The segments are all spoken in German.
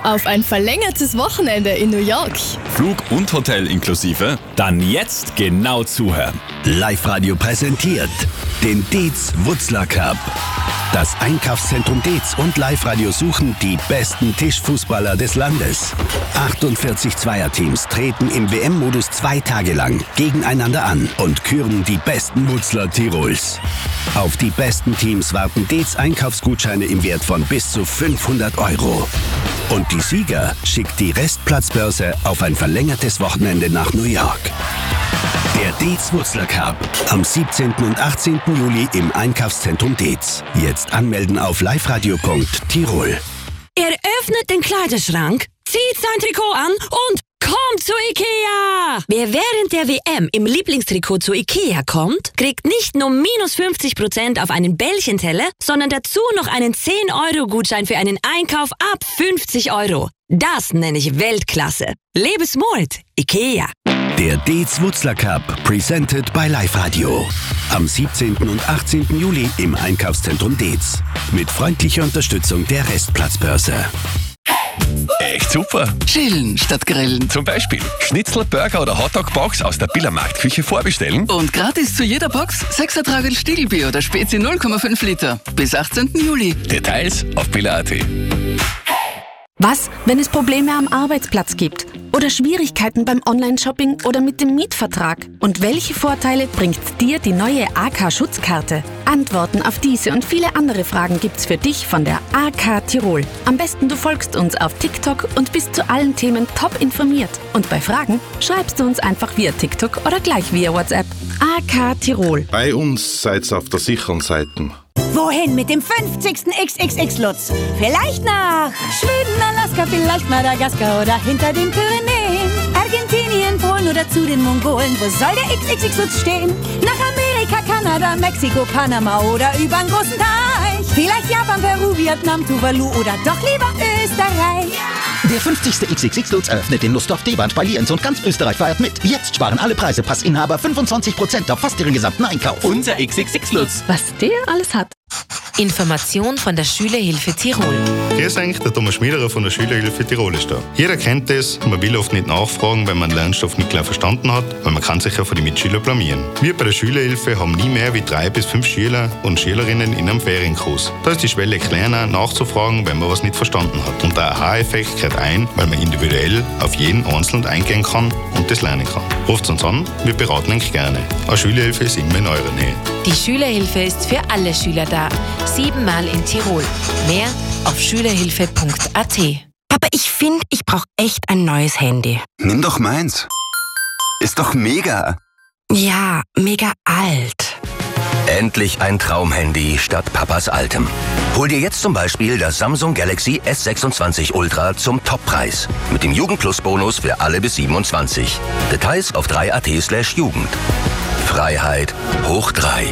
auf ein verlängertes Wochenende in New York. Flug und Hotel inklusive? Dann jetzt genau zuhören. Live-Radio präsentiert den Dietz Wutzler Cup. Das Einkaufszentrum Dietz und Live-Radio suchen die besten Tischfußballer des Landes. 48 Zweierteams treten im WM-Modus 2 Tage lang gegeneinander an und küren die besten Wutzler Tirols. Auf die besten Teams warten Dietz Einkaufsgutscheine im Wert von bis zu 500 €. Und die Sieger schickt die Restplatzbörse auf ein verlängertes Wochenende nach New York. Der Dietz Wutzler Cup am 17. und 18. Juli im Einkaufszentrum Dietz. Jetzt anmelden auf liveradio.tirol. Er öffnet den Kleiderschrank, zieht sein Trikot an und kommt zu Ikea! Wer während der WM im Lieblingstrikot zu Ikea kommt, kriegt nicht nur minus 50% auf einen Bällchenteller, sondern dazu noch einen 10-Euro-Gutschein für einen Einkauf ab 50 €. Das nenne ich Weltklasse. Lebensmut, Ikea. Der Dietz Wutzler Cup, presented by Live-Radio. Am 17. und 18. Juli im Einkaufszentrum Dietz. Mit freundlicher Unterstützung der Restplatzbörse. Echt super. Chillen statt grillen. Zum Beispiel Schnitzel, Burger oder Hotdog-Box aus der Biller Marktküche vorbestellen. Und gratis zu jeder Box 6er Tragel Stiegelbier oder Spezi 0,5 Liter. Bis 18. Juli. Details auf biller.at. Was, wenn es Probleme am Arbeitsplatz gibt? Oder Schwierigkeiten beim Online-Shopping oder mit dem Mietvertrag? Und welche Vorteile bringt dir die neue AK-Schutzkarte? Antworten auf diese und viele andere Fragen gibt's für dich von der AK Tirol. Am besten du folgst uns auf TikTok und bist zu allen Themen top informiert. Und bei Fragen schreibst du uns einfach via TikTok oder gleich via WhatsApp. AK Tirol. Bei uns seid's auf der sicheren Seite. Wohin mit dem 50. XXX-Lutz? Vielleicht nach Schweden, Alaska, vielleicht Madagaskar oder hinter den Pyrenäen. Argentinien, Polen oder zu den Mongolen. Wo soll der XXX-Lutz stehen? Nach Amerika, Kanada, Mexiko, Panama oder übern großen Teich. Vielleicht Japan, Peru, Vietnam, Tuvalu oder doch lieber Österreich. Der 50. XXX-Lutz eröffnet in Lustdorf-Deband bei Lienz und ganz Österreich feiert mit. Jetzt sparen alle Preisepassinhaber 25% auf fast ihren gesamten Einkauf. Unser XXX-Lutz. Was der alles hat. Information von der Schülerhilfe Tirol. Grüß euch, der Thomas Schmiederer von der Schülerhilfe Tirol ist da. Jeder kennt das, man will oft nicht nachfragen, wenn man den Lernstoff nicht klar verstanden hat, weil man kann sich ja von den Mitschülern blamieren. Wir bei der Schülerhilfe haben nie mehr wie 3 bis 5 Schüler und Schülerinnen in einem Ferienkurs. Da ist die Schwelle kleiner, nachzufragen, wenn man was nicht verstanden hat. Und der Aha-Effekt kehrt ein, weil man individuell auf jeden Einzelnen eingehen kann und das lernen kann. Ruft uns an, wir beraten euch gerne. Eine Schülerhilfe ist immer in eurer Nähe. Die Schülerhilfe ist für alle Schüler da. 7-mal in Tirol. Mehr auf schülerhilfe.at. Papa, ich finde, ich brauche echt ein neues Handy. Nimm doch meins. Ist doch mega. Ja, mega alt. Endlich ein Traumhandy statt Papas altem. Hol dir jetzt zum Beispiel das Samsung Galaxy S26 Ultra zum Toppreis. Mit dem Jugendplus-Bonus für alle bis 27. Details auf 3at/Jugend. Freiheit hoch 3.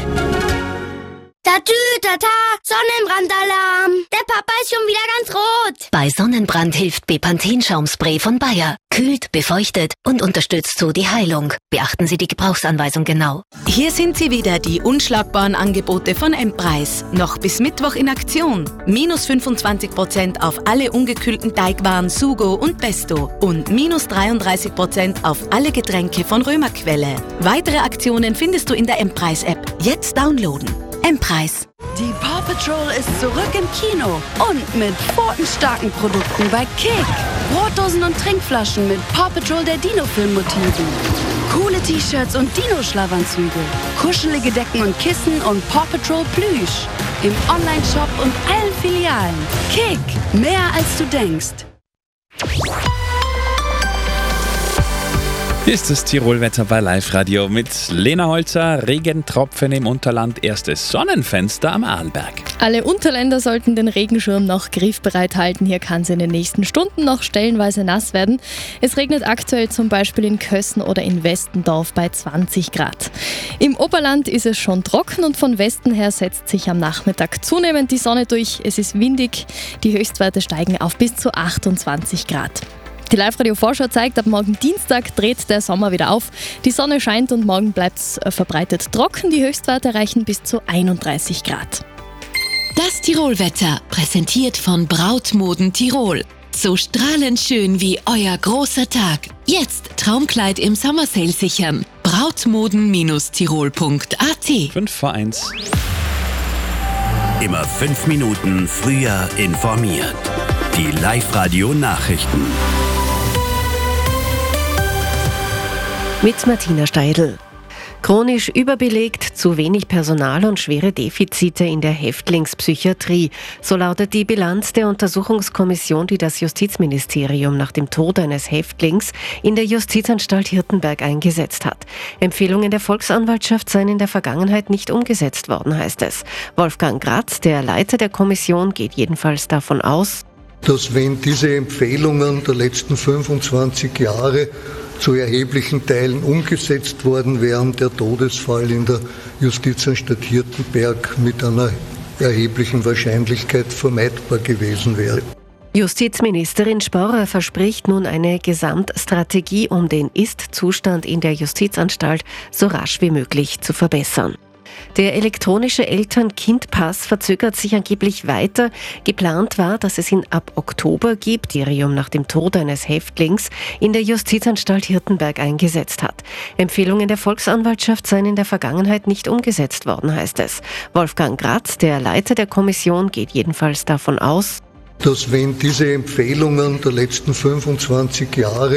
Tatütata, Sonnenbrandalarm. Der Papa ist schon wieder ganz rot. Bei Sonnenbrand hilft Bepanthen-Schaumspray von Bayer. Kühlt, befeuchtet und unterstützt so die Heilung. Beachten Sie die Gebrauchsanweisung genau. Hier sind sie wieder, die unschlagbaren Angebote von M-Preis. Noch bis Mittwoch in Aktion. Minus 25% auf alle ungekühlten Teigwaren Sugo und Pesto. Und minus 33% auf alle Getränke von Römerquelle. Weitere Aktionen findest du in der M-Preis-App. Jetzt downloaden. M-Preis. Die Paw Patrol ist zurück im Kino und mit pfotenstarken Produkten bei Kick. Brotdosen und Trinkflaschen mit Paw Patrol der Dino-Film-Motiven. Coole T-Shirts und Dino-Schlafanzüge. Kuschelige Decken und Kissen und Paw Patrol Plüsch. Im Online-Shop und allen Filialen. Kick, mehr als du denkst. Hier ist das Tirolwetter bei Live-Radio mit Lena Holzer. Regentropfen im Unterland, erstes Sonnenfenster am Arlberg. Alle Unterländer sollten den Regenschirm noch griffbereit halten. Hier kann es in den nächsten Stunden noch stellenweise nass werden. Es regnet aktuell zum Beispiel in Kössen oder in Westendorf bei 20 Grad. Im Oberland ist es schon trocken und von Westen her setzt sich am Nachmittag zunehmend die Sonne durch. Es ist windig, die Höchstwerte steigen auf bis zu 28 Grad. Die Live-Radio-Vorschau zeigt, ab morgen Dienstag dreht der Sommer wieder auf. Die Sonne scheint und morgen bleibt es verbreitet trocken. Die Höchstwerte reichen bis zu 31 Grad. Das Tirolwetter, präsentiert von Brautmoden Tirol. So strahlend schön wie euer großer Tag. Jetzt Traumkleid im Summer Sale sichern. Brautmoden-tirol.at 5:01. Immer 5 Minuten früher informiert. Die Live-Radio-Nachrichten. Mit Martina Steidl. Chronisch überbelegt, zu wenig Personal und schwere Defizite in der Häftlingspsychiatrie. So lautet die Bilanz der Untersuchungskommission, die das Justizministerium nach dem Tod eines Häftlings in der Justizanstalt Hirtenberg eingesetzt hat. Empfehlungen der Volksanwaltschaft seien in der Vergangenheit nicht umgesetzt worden, heißt es. Wolfgang Gratz, der Leiter der Kommission, geht jedenfalls davon aus, dass wenn diese Empfehlungen der letzten 25 Jahre zu erheblichen Teilen umgesetzt worden wären, der Todesfall in der Justizanstalt Hirtenberg mit einer erheblichen Wahrscheinlichkeit vermeidbar gewesen wäre. Justizministerin Sporrer verspricht nun eine Gesamtstrategie, um den Ist-Zustand in der Justizanstalt so rasch wie möglich zu verbessern. Der elektronische Eltern-Kind-Pass verzögert sich angeblich weiter. Geplant war, dass es ihn ab Oktober gibt, nach dem Tod eines Häftlings in der Justizanstalt Hirtenberg eingesetzt hat. Empfehlungen der Volksanwaltschaft seien in der Vergangenheit nicht umgesetzt worden, heißt es. Wolfgang Gratz, der Leiter der Kommission, geht jedenfalls davon aus, dass wenn diese Empfehlungen der letzten 25 Jahre